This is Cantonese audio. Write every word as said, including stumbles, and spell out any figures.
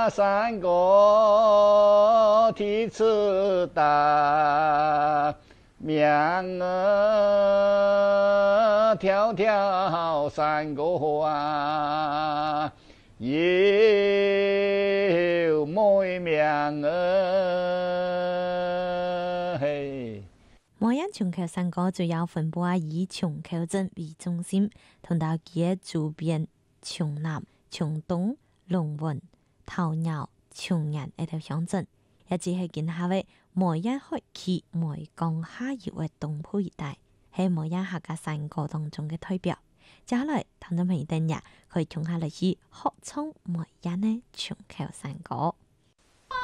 山歌題詞大，名兒迢迢山歌啊，有妹名兒嘿。 每一重口山歌主要分布喺以重口鎮為中心，同到其嘅周邊松南、松東、龍運、頭鳥、松岩呢條鄉鎮，一直係建下嘅梅一學期梅江下游嘅東部一帶，係梅一客家山歌當中嘅代表。接下來，聽眾朋友哋可以聽下嚟去學唱梅一呢重口山歌。